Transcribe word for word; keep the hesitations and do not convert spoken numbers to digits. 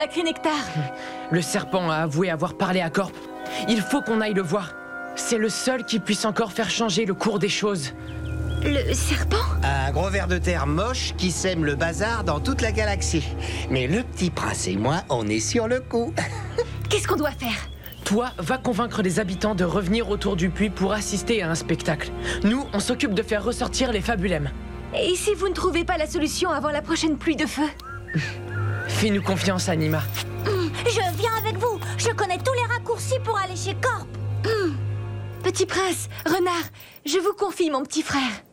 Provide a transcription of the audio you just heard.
Sacré Nectar. Le serpent a avoué avoir parlé à Corp. Il faut qu'on aille le voir. C'est le seul qui puisse encore faire changer le cours des choses. Le serpent? Un gros ver de terre moche qui sème le bazar dans toute la galaxie. Mais le petit prince et moi, on est sur le coup. Qu'est-ce qu'on doit faire? Toi, va convaincre les habitants de revenir autour du puits pour assister à un spectacle. Nous, on s'occupe de faire ressortir les fabulèmes. Et si vous ne trouvez pas la solution avant la prochaine pluie de feu? Fais-nous confiance, Anima. Je viens avec vous. Je connais tous les raccourcis pour aller chez Corp. Petit prince, renard, je vous confie mon petit frère.